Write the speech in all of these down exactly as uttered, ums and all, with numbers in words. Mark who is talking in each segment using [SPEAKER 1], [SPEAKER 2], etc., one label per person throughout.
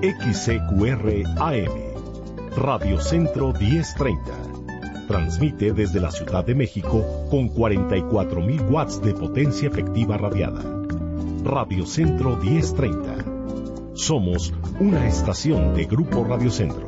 [SPEAKER 1] X C Q R A M, Radio Centro diez treinta. Transmite desde la Ciudad de México con cuarenta y cuatro mil watts de potencia efectiva radiada. Radio Centro diez treinta. Somos una estación de Grupo Radio Centro.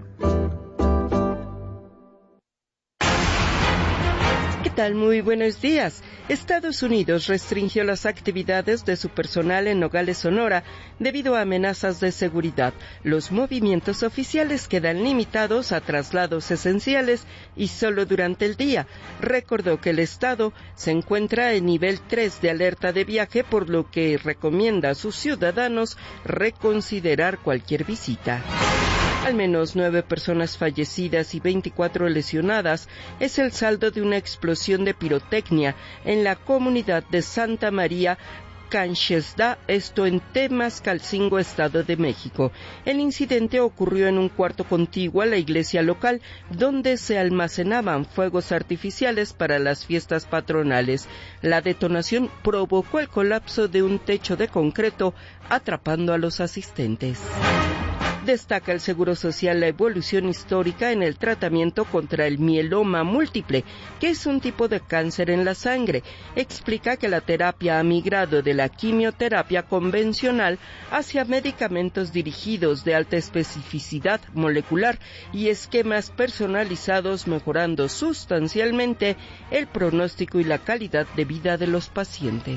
[SPEAKER 2] ¿Qué tal? Muy buenos días. Estados Unidos restringió las actividades de su personal en Nogales, Sonora, debido a amenazas de seguridad. Los movimientos oficiales quedan limitados a traslados esenciales y solo durante el día. Recordó que el estado se encuentra en nivel tres de alerta de viaje, por lo que recomienda a sus ciudadanos reconsiderar cualquier visita. Al menos nueve personas fallecidas y veinticuatro lesionadas es el saldo de una explosión de pirotecnia en la comunidad de Santa María Canchesda, esto en Temascalcingo, Estado de México. El incidente ocurrió en un cuarto contiguo a la iglesia local, donde se almacenaban fuegos artificiales para las fiestas patronales. La detonación provocó el colapso de un techo de concreto, atrapando a los asistentes. Destaca el Seguro Social la evolución histórica en el tratamiento contra el mieloma múltiple, que es un tipo de cáncer en la sangre. Explica que la terapia ha migrado de la quimioterapia convencional hacia medicamentos dirigidos de alta especificidad molecular y esquemas personalizados, mejorando sustancialmente el pronóstico y la calidad de vida de los pacientes.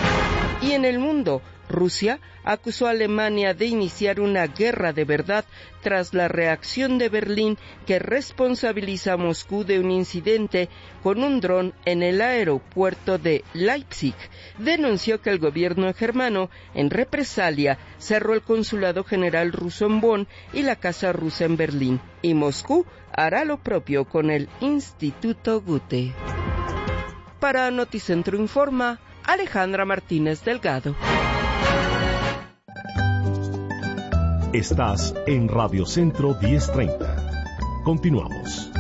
[SPEAKER 2] Y en el mundo, Rusia acusó a Alemania de iniciar una guerra de verdad tras la reacción de Berlín, que responsabiliza a Moscú de un incidente con un dron en el aeropuerto de Leipzig. Denunció que el gobierno germano, en represalia, cerró el consulado general ruso en Bonn y la casa rusa en Berlín, y Moscú hará lo propio con el Instituto Goethe. Para Noticentro Informa, Alejandra Martínez Delgado.
[SPEAKER 1] Estás en Radio Centro diez treinta. Continuamos.